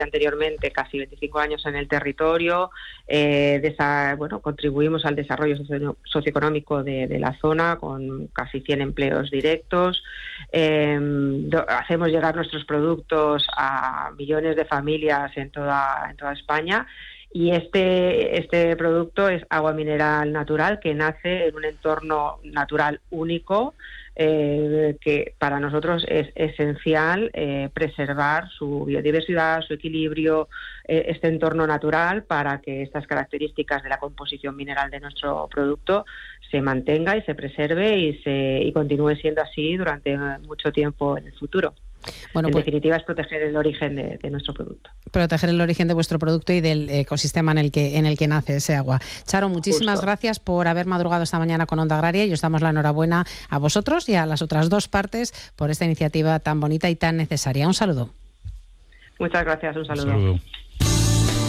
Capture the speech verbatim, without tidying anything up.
anteriormente casi veinticinco años en el territorio, eh, de esa, bueno, contribuimos al desarrollo socio- socioeconómico de, de la zona con casi cien empleos directos, eh, do, hacemos llegar nuestros productos a millones de familias en toda, en toda España. Y este, este producto es agua mineral natural que nace en un entorno natural único, eh, que para nosotros es esencial eh, preservar su biodiversidad, su equilibrio, eh, este entorno natural, para que estas características de la composición mineral de nuestro producto se mantenga y se preserve y, se, y continúe siendo así durante mucho tiempo en el futuro. Bueno, en pues, definitiva, es proteger el origen de, de nuestro producto. Proteger el origen de vuestro producto y del ecosistema en el que en el que nace ese agua. Charo, muchísimas Justo. gracias por haber madrugado esta mañana con Onda Agraria y os damos la enhorabuena a vosotros y a las otras dos partes por esta iniciativa tan bonita y tan necesaria. Un saludo. Muchas gracias, un saludo. Un saludo.